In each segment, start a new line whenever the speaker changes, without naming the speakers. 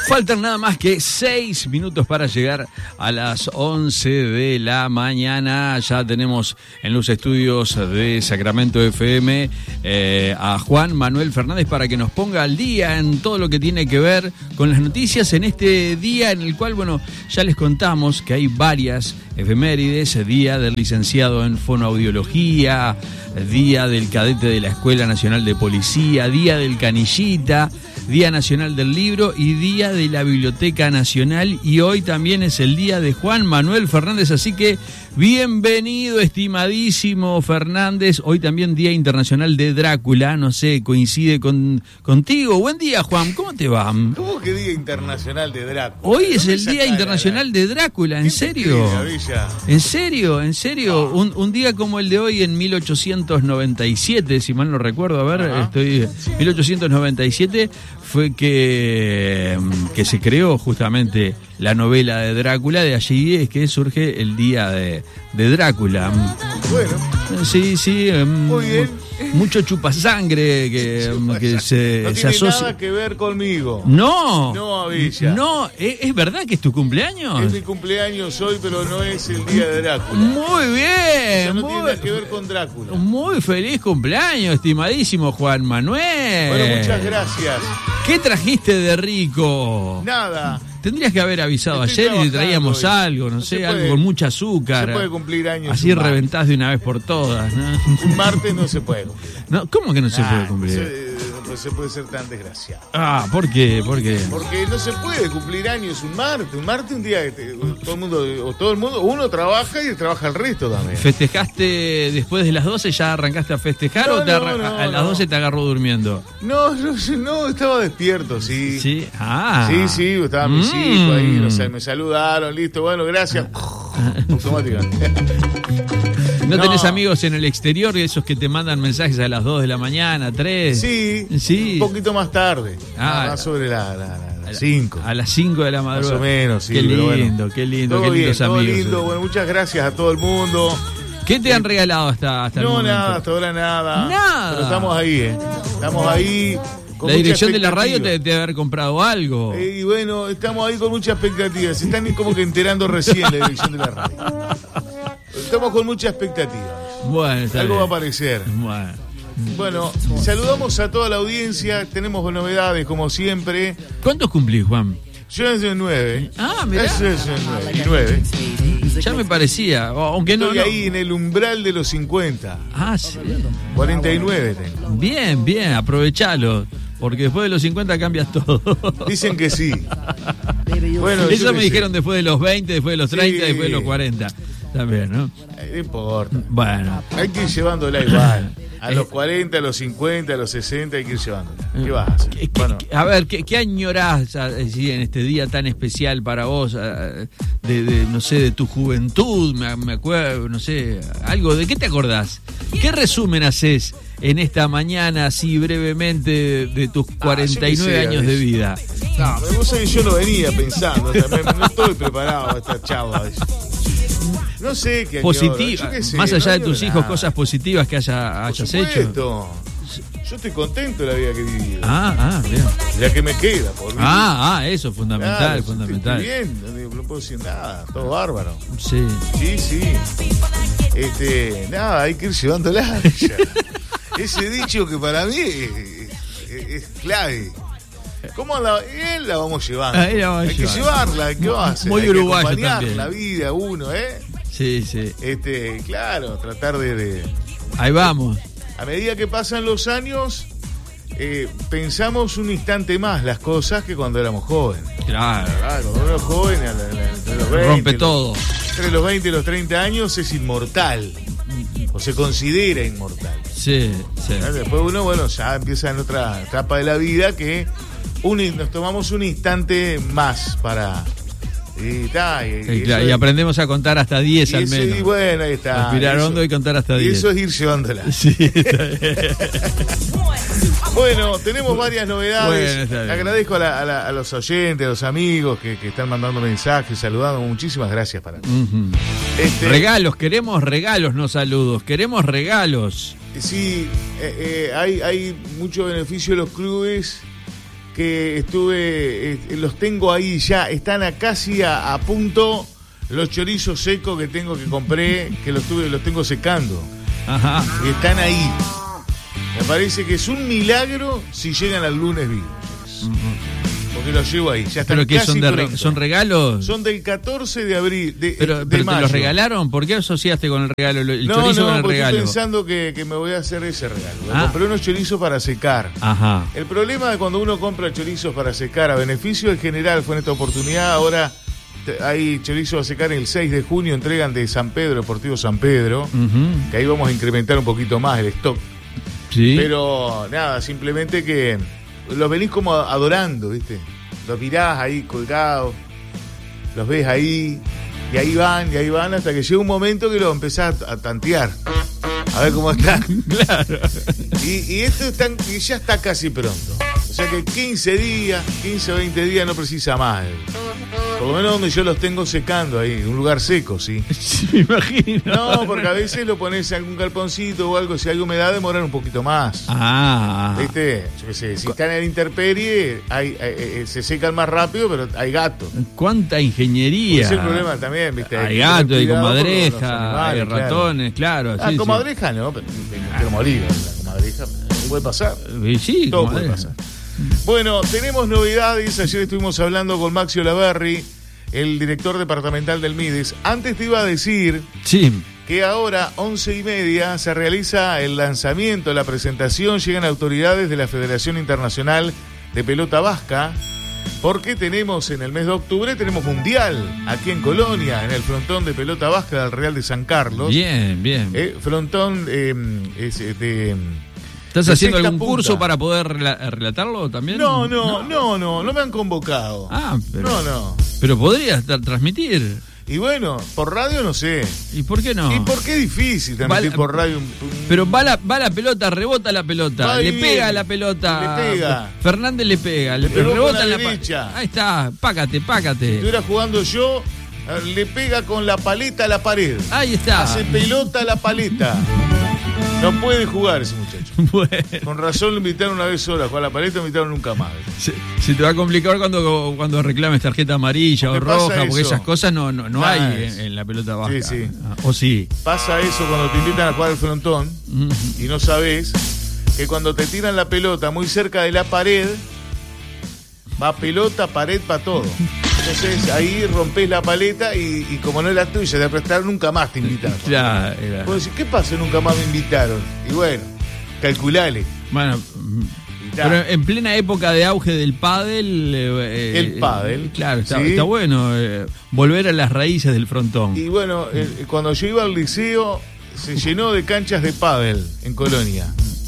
Faltan nada más que 6 minutos para llegar a las 11 de la mañana. Ya tenemos en los estudios de Sacramento FM a Juan Manuel Fernández para que nos ponga al día en todo lo que tiene que ver con las noticias en este día en el cual, bueno, ya les contamos que hay varias efemérides: día del licenciado en fonoaudiología, día del cadete de la Escuela Nacional de Policía, día del canillita, Día Nacional del Libro y Día de la Biblioteca Nacional, y hoy también es el día de Juan Manuel Fernández, así que bienvenido, estimadísimo Fernández. Hoy también Día Internacional de Drácula, no sé, coincide contigo. Buen día, Juan, ¿cómo te va?
¿Cómo que Día Internacional de Drácula?
Hoy es el Día Internacional de Drácula, ¿en serio? ¿En serio? ¿En serio? Un día como el de hoy en 1897, si mal no recuerdo, a ver, 1897 fue que se creó justamente la novela de Drácula. De allí es que surge el día de Drácula.
Bueno.
Sí.
Muy bien.
Mucho chupasangre que se
no tiene
asocia.
nada que ver conmigo.
No,
Avilla.
No, ¿es verdad que es tu cumpleaños?
Es mi cumpleaños hoy, pero no es el día de Drácula.
Muy bien.
No tiene nada que ver con Drácula.
Muy feliz cumpleaños, estimadísimo Juan Manuel.
Bueno, muchas gracias.
¿Qué trajiste de rico?
Nada.
Tendrías que haber avisado
Estoy
ayer y te traíamos
hoy.
algo, no sé, algo con mucha azúcar.
No se puede cumplir años.
Así reventás de una vez por todas, ¿no?
Un martes no se puede cumplir.
No, ¿cómo que no se puede cumplir?
No se puede ser tan desgraciado.
¿Por qué?
Porque no se puede cumplir años un martes. Un martes, un día que todo el mundo, uno trabaja y trabaja el resto también.
¿Festejaste después de las 12? ¿Ya arrancaste a festejar o a las 12 te agarró durmiendo?
No, estaba despierto, sí.
¿Sí?
Sí, estaba mis hijos ahí, o sea, me saludaron, listo, bueno, gracias. Automáticamente.
¿No tenés amigos en el exterior, esos que te mandan mensajes a las 2 de la mañana, 3?
Sí. Un poquito más tarde. Más sobre las 5.
A las 5 de la madrugada.
Más o menos, sí.
Qué lindo,
bueno.
qué lindo,
todo
qué lindos
bien,
amigos.
Todo lindo, bueno, muchas gracias a todo el mundo.
¿Qué te han regalado hasta el momento?
Nada, hasta ahora nada.
Nada.
Pero estamos ahí, Estamos ahí.
La dirección de la radio te debe haber comprado algo.
Y bueno, estamos ahí con mucha expectativa. Se están como que enterando recién la dirección de la radio. Estamos con mucha expectativa.
Bueno,
algo va a aparecer. Bueno, saludamos a toda la audiencia. Tenemos novedades, como siempre.
¿Cuántos cumplís, Juan?
Yo es el 9.
Mirá.
Eso es el 9.
Ya me parecía, aunque
Estoy ahí en el umbral de los 50.
Sí.
49 tengo.
Bien, aprovechalo. Porque después de los 50 cambias todo.
Dicen que sí. Bueno,
eso me dijeron después de los 20, después de los 30, después de los 40. También, ¿no?
No importa.
Bueno.
Hay que ir llevándola igual. A los 40, a los 50, a los 60 hay que ir llevándola. ¿Qué vas a hacer?
A ver, ¿qué añorás en este día tan especial para vos? No sé, de tu juventud, me acuerdo, no sé, algo. ¿De qué te acordás? ¿Qué resumen haces en esta mañana, así brevemente, de tus 49 años de vida?
Yo no venía pensando, no estoy preparado para esta chava. No sé qué
positiva, más allá de tus hijos, cosas positivas que hayas hecho.
Yo estoy contento de la vida que he vivido.
Bien.
La que me queda, por mí.
Eso, fundamental.
Estoy bien, no puedo decir nada, todo bárbaro.
Sí.
Nada, hay que ir llevándola. Ese dicho que para mí es clave. ¿Cómo la vamos llevando? Hay que llevarla, ¿qué va a hacer?
Muy uruguayo acompañar
también. La vida uno,
Sí.
Claro, tratar de...
Ahí vamos.
A medida que pasan los años, pensamos un instante más las cosas que cuando éramos jóvenes.
Claro.
Cuando uno es joven, entre los 20,
rompe todo.
Entre los 20 y los 30 años es inmortal. O se considera inmortal.
Sí.
Después uno, ya empieza en otra etapa de la vida que nos tomamos un instante más para...
Y aprendemos a contar hasta 10 al menos.
Y bueno, ahí está.
Respirar hondo y contar hasta 10.
Y eso es ir llevándola.
Sí,
Bueno, tenemos varias novedades.
Bueno,
agradezco a los oyentes, a los amigos que están mandando mensajes, saludando. Muchísimas gracias para
regalos, queremos regalos, no saludos. Queremos regalos.
Sí, hay mucho beneficio de los clubes que estuve, los tengo ahí ya, están casi a punto los chorizos secos que compré, que los tengo secando.
Ajá.
Y están ahí. Me parece que es un milagro si llegan al lunes vivos. Porque los llevo ahí. Ya están.
¿Pero qué
casi
son regalos?
Son del 14 de abril.
Pero
mayo.
¿te los regalaron? ¿Por qué asociaste con el regalo? El chorizo con el regalo.
Estoy pensando que me voy a hacer ese regalo. Compré unos chorizos para secar.
Ajá.
El problema de cuando uno compra chorizos para secar a beneficio del general fue en esta oportunidad. Ahora hay chorizos a secar el 6 de junio, entregan de San Pedro, Deportivo San Pedro, que ahí vamos a incrementar un poquito más el stock.
Sí.
Pero nada, simplemente que los venís como adorando, ¿viste? Los mirás ahí colgados, los ves ahí, y ahí van, hasta que llega un momento que los empezás a tantear. A ver cómo están.
Claro.
Y esto ya está casi pronto. O sea que 15 o 20 días no precisa más. Por lo menos donde yo los tengo secando ahí, un lugar seco, ¿sí?
Sí, me imagino.
No, porque a veces lo pones en algún galponcito o algo, si hay humedad demoran un poquito más. ¿Viste? Yo qué sé, si están en la intemperie, se secan más rápido, pero hay gatos.
¿Cuánta ingeniería?
Ese es el problema también, ¿viste?
Hay gatos, hay comadreja, hay ratones, claro.
Sí, comadreja no, pero quiero morir. La comadreja puede pasar.
Sí,
todo puede pasar. Bueno, tenemos novedades. Ayer estuvimos hablando con Maxio Laverri, el director departamental del Mides. Antes te iba a decir que ahora, 11:30, se realiza el lanzamiento, la presentación. Llegan autoridades de la Federación Internacional de Pelota Vasca, porque tenemos en el mes de octubre, tenemos Mundial aquí en Colonia, en el frontón de pelota vasca del Real de San Carlos.
Bien.
Frontón
¿Estás haciendo algún curso para poder relatarlo también?
No me han convocado.
No. Pero podrías transmitir.
Y bueno, por radio no sé.
¿Y por qué no?
¿Y por qué es difícil transmitir por radio?
Pero va la pelota, rebota la pelota, le pega a la pelota.
Le pega.
Fernández le pega, le rebota en la derecha. Ahí está, pácate.
Si estuviera jugando yo, le pega con la paleta a la pared.
Ahí está.
Hace pelota a la paleta. No puede jugar ese muchacho.
Bueno.
Con razón lo invitaron una vez sola, con la paleta lo invitaron nunca más.
Se te va a complicar cuando reclames tarjeta amarilla o roja, porque esas cosas no hay en la pelota vasca.
Sí.
¿O sí?
Pasa eso cuando te invitan a jugar al frontón y no sabes que cuando te tiran la pelota muy cerca de la pared, va pelota, pared, para todo. Entonces ahí rompés la paleta y como no es la tuya, te prestaron, nunca más te invitaron.
Ya.
Puedo decir, ¿qué pasa? Nunca más me invitaron. Y bueno, calculale.
Bueno, pero en plena época de auge del pádel...
el pádel.
Claro, está bueno volver a las raíces del frontón.
Y bueno, cuando yo iba al liceo, se llenó de canchas de pádel en Colonia.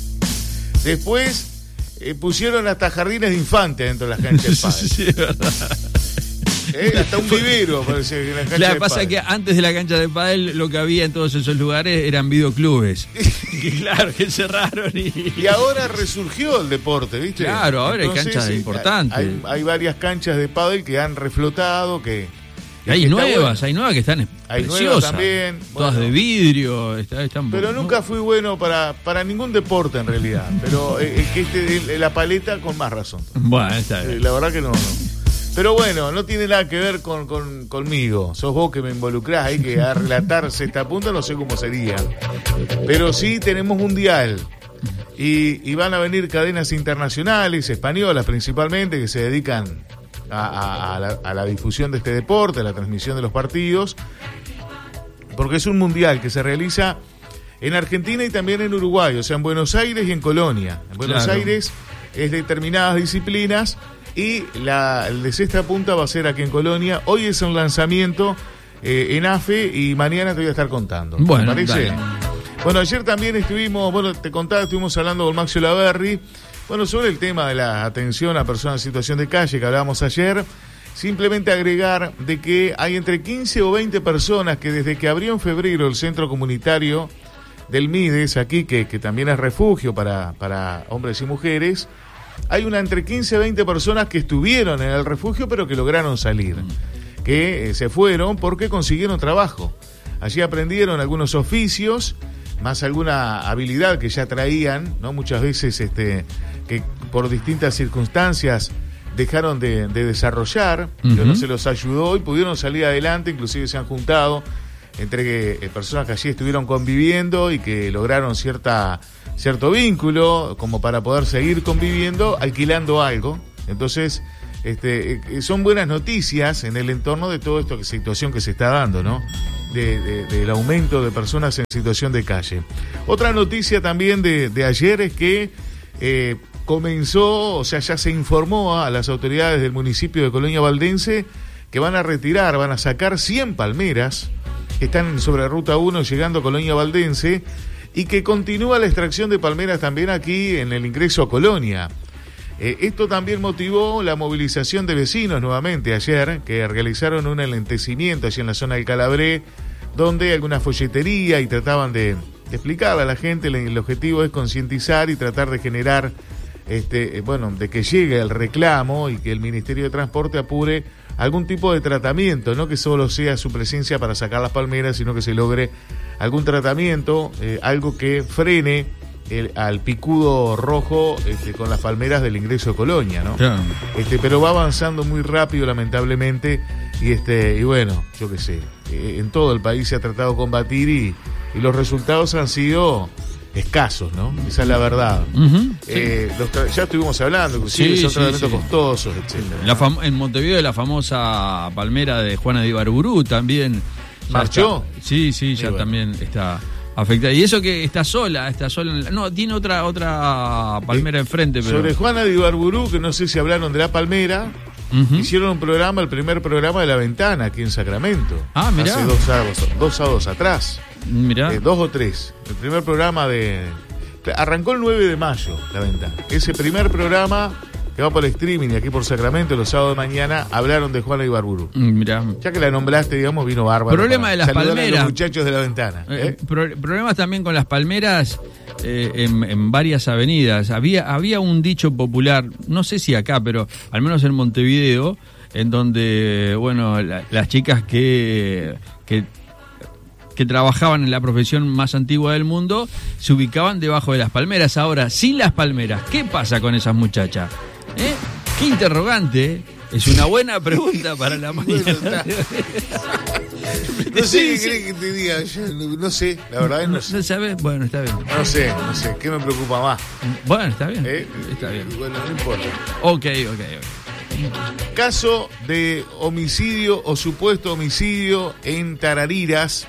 Después pusieron hasta jardines de infantes dentro de las canchas de pádel.
Sí, es verdad.
Hasta un vivero parece que en la cancha
Claro,
de
pasa
pádel.
que antes de la cancha de pádel lo que había en todos esos lugares eran videoclubes. que cerraron
y ahora resurgió el deporte, ¿viste?
Claro, ahora entonces, hay canchas importantes.
Hay varias canchas de pádel que han reflotado,
hay nuevas que están
hay
preciosas.
Nuevas también.
Todas de vidrio. Están
pero nunca fui bueno para ningún deporte en realidad. Pero la paleta con más razón.
Bueno, está bien.
La verdad que no. Pero bueno, no tiene nada que ver conmigo. Sos vos que me involucrás ahí, que a relatar esta punta no sé cómo sería. Pero sí tenemos Mundial. Y van a venir cadenas internacionales, españolas principalmente, que se dedican a la difusión de este deporte, a la transmisión de los partidos. Porque es un Mundial que se realiza en Argentina y también en Uruguay, o sea, en Buenos Aires y en Colonia. En Buenos Aires es determinadas disciplinas. Y el de sexta punta va a ser aquí en Colonia. Hoy es el lanzamiento en AFE y mañana te voy a estar contando.
Bueno,
¿te parece?
Dale.
Bueno, ayer también estuvimos hablando con Maxio Laverri, sobre el tema de la atención a personas en situación de calle que hablábamos ayer. Simplemente agregar de que hay entre 15 o 20 personas que desde que abrió en febrero el centro comunitario del Mides, aquí, que también es refugio para hombres y mujeres, hay entre 15 y 20 personas que estuvieron en el refugio pero que lograron salir, que se fueron porque consiguieron trabajo. Allí aprendieron algunos oficios, más alguna habilidad que ya traían, ¿no? Muchas veces que por distintas circunstancias dejaron de desarrollar, que no se los ayudó y pudieron salir adelante, inclusive se han juntado entre personas que allí estuvieron conviviendo y que lograron cierto vínculo como para poder seguir conviviendo, alquilando algo. Entonces, son buenas noticias en el entorno de toda esta situación que se está dando, ¿no? Del aumento de personas en situación de calle. Otra noticia también de ayer es que comenzó, o sea, ya se informó a las autoridades del municipio de Colonia Valdense que van a sacar 100 palmeras que están sobre Ruta 1 llegando a Colonia Valdense y que continúa la extracción de palmeras también aquí en el ingreso a Colonia. Esto también motivó la movilización de vecinos nuevamente ayer, que realizaron un enlentecimiento allí en la zona del Calabré, donde hay alguna folletería y trataban de explicarle a la gente. El objetivo es concientizar y tratar de generar, de que llegue el reclamo y que el Ministerio de Transporte apure algún tipo de tratamiento, no que solo sea su presencia para sacar las palmeras, sino que se logre algún tratamiento, algo que frene al picudo rojo con las palmeras del ingreso de Colonia, ¿no?
Claro.
Pero va avanzando muy rápido, lamentablemente, y bueno, yo qué sé, en todo el país se ha tratado de combatir y los resultados han sido escasos, ¿no? Esa es la verdad. Ya estuvimos hablando, inclusive son tratamientos costosos, etc.
En Montevideo la famosa palmera de Juana de Ibarburu también
¿marchó?
Sí, ya bueno, también está afectada. Y eso que está sola no, tiene otra palmera enfrente. Pero
sobre Juana de Ibarburu, que no sé si hablaron de la palmera, hicieron el primer programa de La Ventana aquí en Sacramento.
Mirá.
Hace dos sábados atrás.
Mirá.
2 o 3. El primer programa arrancó el 9 de mayo, La Ventana. Ese primer programa que va por streaming aquí por Sacramento los sábados de mañana, hablaron de Juana Ibarburu.
Mirá.
Ya que la nombraste, digamos, vino bárbaro.
Problema de las palmeras.
A los muchachos de La Ventana.
Problemas también con las palmeras en varias avenidas. Había un dicho popular, no sé si acá, pero al menos en Montevideo, en donde, bueno, las chicas que trabajaban en la profesión más antigua del mundo se ubicaban debajo de las palmeras. Ahora, sin las palmeras, ¿qué pasa con esas muchachas? ¿Qué interrogante? Es una buena pregunta para la mañana.
No sé qué querés que te diga. Yo no sé, la verdad no sé.
¿No sabes? Bueno, está bien.
No sé. ¿Qué me preocupa más?
Bueno, está bien. Está bien.
Bueno, no importa.
Ok.
Caso de homicidio o supuesto homicidio en Tarariras.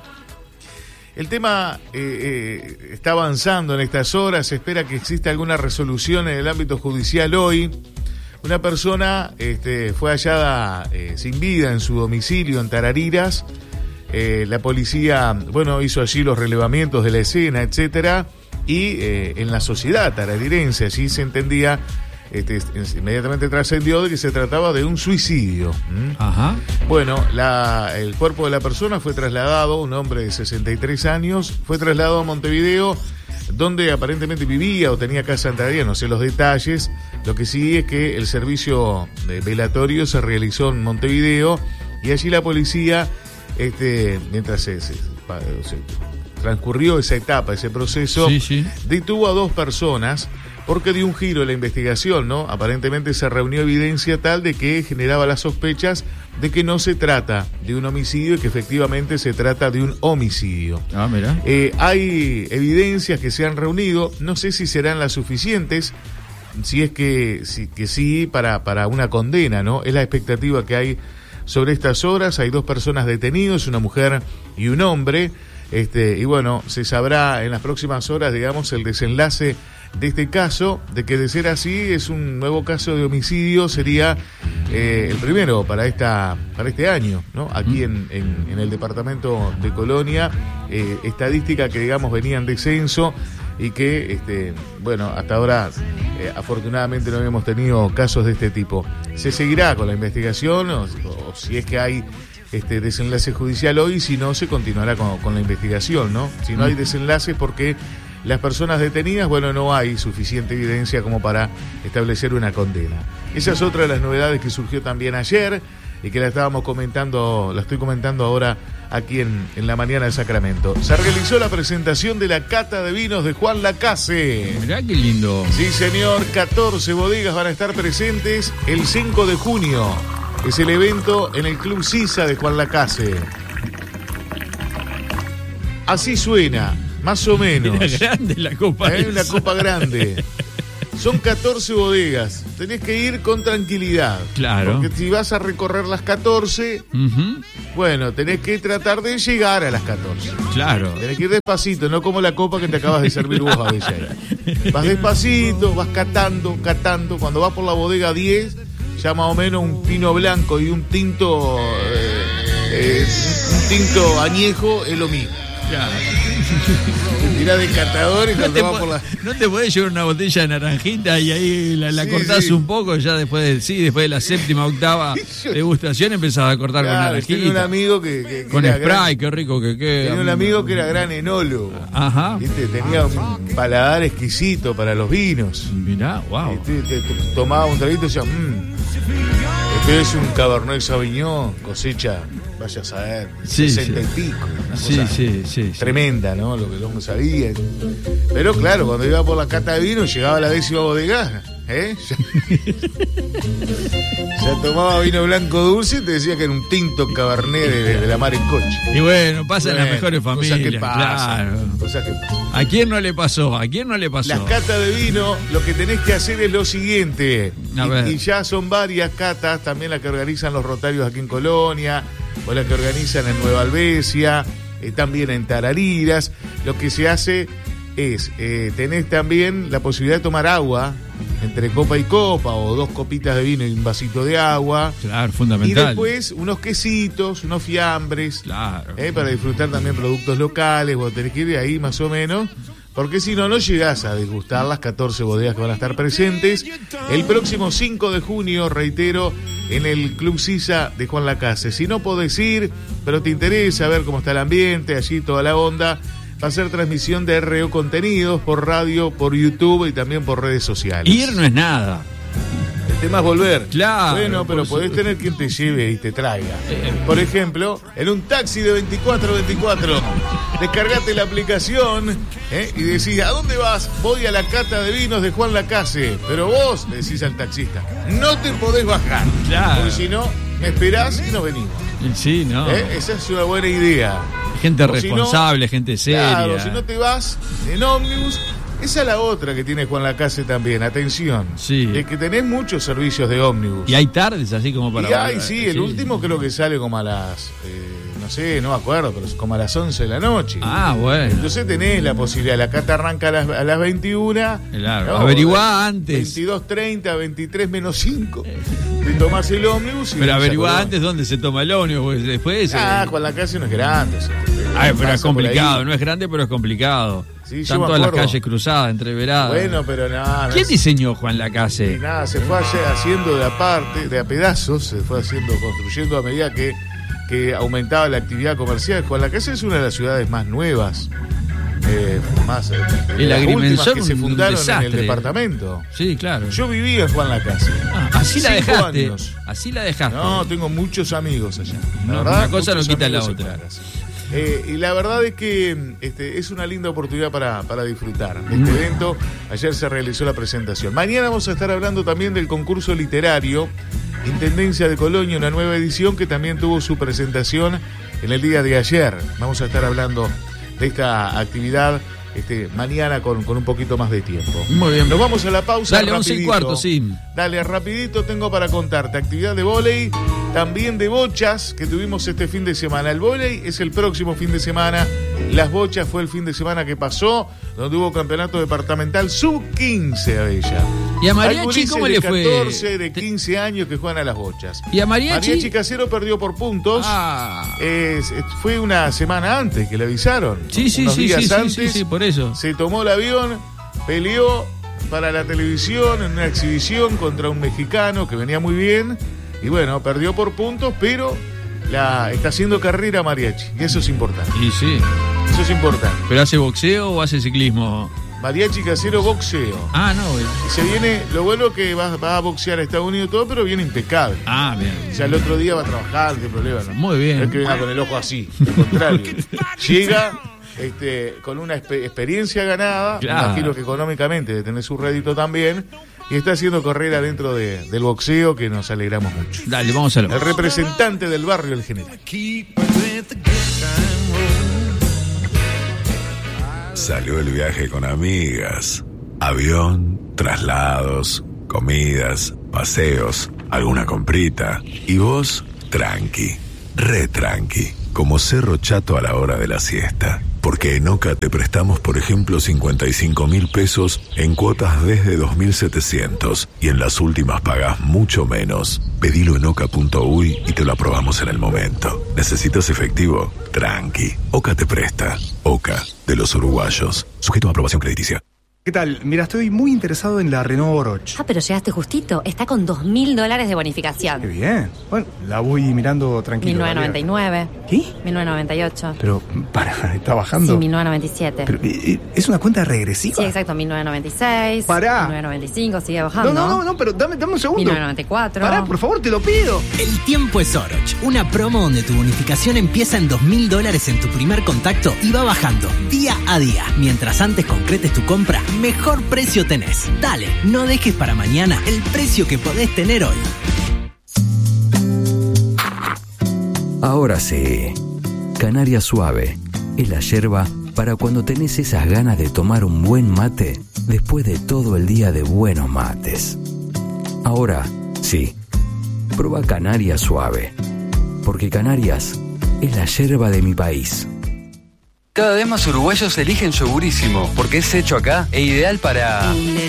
El tema está avanzando en estas horas. Se espera que exista alguna resolución en el ámbito judicial hoy. Una persona fue hallada sin vida en su domicilio en Tarariras. La policía, hizo allí los relevamientos de la escena, etcétera. Y en la sociedad tararirense, allí se entendía, inmediatamente trascendió de que se trataba de un suicidio.
Ajá.
Bueno, el cuerpo de la persona fue trasladado, un hombre de 63 años, fue trasladado a Montevideo, donde aparentemente vivía o tenía casa en Tarariras, no sé los detalles. Lo que sí es que el servicio de velatorio se realizó en Montevideo y allí la policía, mientras se transcurrió esa etapa, ese proceso, detuvo a 2 personas porque dio un giro en la investigación, ¿no? Aparentemente se reunió evidencia tal de que generaba las sospechas de que no se trata de un homicidio y que efectivamente se trata de un homicidio.
Mira.
Hay evidencias que se han reunido, no sé si serán las suficientes, si es que sí para una condena, ¿no? Es la expectativa que hay sobre estas horas. Hay 2 personas detenidas, una mujer y un hombre, y bueno, se sabrá en las próximas horas, digamos, el desenlace de este caso. De que de ser así es un nuevo caso de homicidio, sería el primero para este año, ¿no? Aquí en el departamento de Colonia, estadística que, digamos, venía en descenso y que, hasta ahora afortunadamente no habíamos tenido casos de este tipo. Se seguirá con la investigación o si es que hay desenlace judicial hoy, si no, se continuará con la investigación, ¿no? Si no hay desenlace porque las personas detenidas, no hay suficiente evidencia como para establecer una condena. Esa es otra de las novedades que surgió también ayer. y que la estoy comentando ahora aquí en la mañana de Sacramento. Se realizó la presentación de la cata de vinos de Juan Lacase.
Mirá qué lindo.
Sí, señor, 14 bodegas van a estar presentes el 5 de junio. Es el evento en el Club Sisa de Juan Lacase. Así suena, más o menos.
Era grande la copa.
Es una copa grande. Son 14 bodegas. Tenés que ir con tranquilidad.
Claro.
Porque si vas a recorrer las 14, bueno, tenés que tratar de llegar a las 14.
Claro.
Tenés que ir despacito, no como la copa que te acabas de servir vos a Bella. Vas despacito, vas catando. Cuando vas por la bodega 10, ya más o menos un pino blanco y un tinto añejo es lo mismo.
Claro.
Te tirás de catador y cuando vas por la...
No te podés llevar una botella de naranjita y ahí la
Sí,
cortás
sí.
un poco, ya después de la séptima, octava degustación empezas a cortar con naranjita.
Tenía un amigo que
con
era
spray, qué rico que queda.
Tenía un amigo que era gran enólogo.
Ajá.
¿Viste? Tenía un paladar exquisito para los vinos.
Mirá, wow.
Te tomaba un traguito y decía, este es un Cabernet Sauvignon, cosecha, vaya a saber,
Sí,
60 y pico. Una cosa
Sí.
tremenda, ¿no? Lo que no sabía. Pero claro, cuando iba por la cata de vino, llegaba a la 10ª bodega, ya tomaba vino blanco dulce y te decía que era un tinto Cabernet de la mar en coche.
Y bueno, pasa en las mejores familias.
Cosas que pasan,
Claro.
cosas que pasan.
¿A quién no le pasó?
Las catas de vino, lo que tenés que hacer es lo siguiente.
A ver.
Y ya son varias catas, también la que organizan los Rotarios aquí en Colonia, o la que organizan en Nueva Albesia, también en Tarariras. Lo que se hace es, tenés también la posibilidad de tomar agua, entre copa y copa, o 2 copitas de vino y un vasito de agua.
Claro,
Y
fundamental.
después unos quesitos, unos fiambres,
Claro.
para disfrutar también productos locales. Vos tenés que ir de ahí más o menos, porque si no, no llegás a degustar las 14 bodegas que van a estar presentes el próximo 5 de junio, reitero, en el Club Sisa de Juan Lacase. Si no podés ir, pero te interesa ver cómo está el ambiente, allí toda la onda, va a ser transmisión de RO Contenidos por radio, por YouTube y también por redes sociales.
Ir no es nada.
El tema es volver.
Claro,
Bueno, pero
por
podés
supuesto.
tener quien te lleve y te traiga. Por ejemplo, en un taxi de 24/24, descargate la aplicación y decís, ¿a dónde vas? Voy a la cata de vinos de Juan Lacase. Pero vos, le decís al taxista, no te podés bajar.
Claro.
Porque si no, me esperás y nos venimos.
Sí, no.
Esa es una buena idea.
Gente
O si no,
responsable, gente seria.
Claro, si no te vas en ómnibus. Esa es la otra que tiene Juan Lacase también, atención.
Sí.
Es que tenés muchos servicios de ómnibus.
Y hay tardes así como para...
Y hay, sí, el último creo que sale como a las, no me acuerdo, pero es como a las 11 de la noche.
Ah, bueno.
Entonces tenés la posibilidad, la cata arranca a las 21.
Claro,
¿no?
averiguá antes.
22:30, 23 menos 5. Te tomás el ómnibus y...
Pero averiguá
Colón.
antes dónde se toma el ómnibus, pues después...
Juan Lacase no es grande.
Ay, pero es
Pasa por
complicado,
ahí.
no es grande, pero es complicado.
Sí, yo
Están
me
todas las
acuerdo.
calles cruzadas, entreveradas.
Bueno, pero nada.
¿Quién diseñó Juan
Y
Lacase?
nada, se fue haciendo de aparte, de a pedazos, se fue construyendo a medida que aumentaba la actividad comercial. Juan Lacase es una de las ciudades más nuevas,
El
las últimas
agrimensor,
que se
un
fundaron en
desastre.
el departamento.
Sí, claro.
Yo vivía en Juan Lacase.
Así la
5
dejaste.
años.
Así la dejaste.
No, tengo muchos amigos allá. La
No,
verdad,
una cosa no
muchos
quita la
amigos en
otra.
Claras. Y la verdad es que es una linda oportunidad para disfrutar de este evento. Ayer se realizó la presentación. Mañana vamos a estar hablando también del concurso literario Intendencia de Colonia, una nueva edición que también tuvo su presentación en el día de ayer. Vamos a estar hablando de esta actividad mañana con un poquito más de tiempo.
Muy bien.
Nos vamos a la pausa.
Dale, 11:15, sí.
Dale, rapidito tengo para contarte. Actividad de vóley, también de bochas que tuvimos este fin de semana. El vóley es el próximo fin de semana. Las bochas fue el fin de semana que pasó, donde hubo campeonato departamental sub-15 a Bella.
¿Y a
Hay
Mariachi
gurises
cómo
de
le fue?
14, de 15 años que juegan a las bochas.
¿Y a Mariachi?
Mariachi Casero perdió por puntos. Fue una semana antes que le avisaron.
Sí,
Unos días antes.
sí, por eso.
Se tomó el avión, peleó para la televisión en una exhibición contra un mexicano que venía muy bien. Y bueno, perdió por puntos, pero está haciendo carrera Mariachi. Y eso es importante.
Y sí.
Eso es importante.
¿Pero hace boxeo o hace ciclismo?
Mariachi Casero boxeo.
Ah, no.
Y se viene, lo bueno que va a boxear a Estados Unidos todo, pero viene impecable.
Ah, bien.
O sea, el otro día va a trabajar, no hay problema, ¿no?
Muy bien.
No es que venga con el ojo así, al contrario. Llega con una experiencia ganada,
Claro.
imagino que económicamente de tener su rédito también, y está haciendo carrera dentro del boxeo, que nos alegramos mucho.
Dale, vamos a
El
lo.
representante del barrio, el general.
Salió el viaje con amigas. Avión, traslados, comidas, paseos, alguna comprita. Y vos, tranqui, re tranqui, como Cerro Chato a la hora de la siesta. Porque en Oca te prestamos, por ejemplo, 55.000 pesos en cuotas desde 2.700 y en las últimas pagás mucho menos. Pedilo en oca.uy y te lo aprobamos en el momento. ¿Necesitas efectivo? Tranqui. Oca te presta. Oca, de los uruguayos. Sujeto a aprobación crediticia.
¿Qué tal? Mira, estoy muy interesado en la Renault Oroch.
Ah, pero llegaste justito. Está con $2.000 de bonificación.
Qué bien. Bueno, la voy mirando tranquilo.
1999.
¿Qué?
1998.
Pero, ¿está bajando?
Sí, 1997.
Pero, ¿es una cuenta regresiva?
Sí, exacto, 1996.
Pará.
1995, sigue bajando.
No, pero dame un segundo.
1994.
Pará, por favor, te lo pido.
El tiempo es Oroch, una promo donde tu bonificación empieza en $2.000 en tu primer contacto y va bajando día a día. Mientras antes concretes tu compra, mejor precio tenés. Dale, no dejes para mañana el precio que podés tener hoy.
Ahora sí, Canaria Suave es la yerba para cuando tenés esas ganas de tomar un buen mate después de todo el día de buenos mates. Ahora sí, prueba Canaria Suave, porque Canarias es la yerba de mi país.
Cada vez más uruguayos eligen Yogurísimo porque es hecho acá e ideal para...